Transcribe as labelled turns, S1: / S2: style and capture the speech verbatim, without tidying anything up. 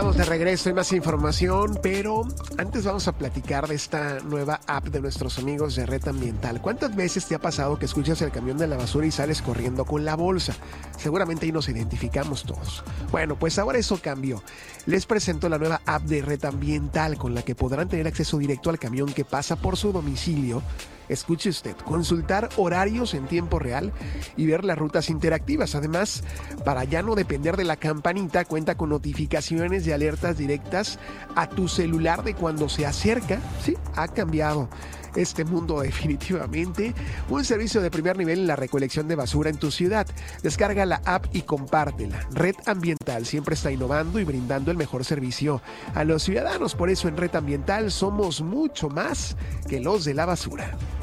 S1: Estamos de regreso y más información, pero antes vamos a platicar de esta nueva app de nuestros amigos de Red Ambiental. ¿Cuántas veces te ha pasado que escuchas el camión de la basura y sales corriendo con la bolsa? Seguramente ahí nos identificamos todos. Bueno, pues ahora eso cambió. Les presento la nueva app de Red Ambiental con la que podrán tener acceso directo al camión que pasa por su domicilio. Escuche usted, consultar horarios en tiempo real y ver las rutas interactivas. Además, para ya no depender de la campanita, cuenta con notificaciones y alertas directas a tu celular de cuando se acerca. Sí, ha cambiado este mundo definitivamente. Un servicio de primer nivel en la recolección de basura en tu ciudad. Descarga la app y compártela. Red Ambiental siempre está innovando y brindando el mejor servicio a los ciudadanos. Por eso en Red Ambiental somos mucho más que los de la basura.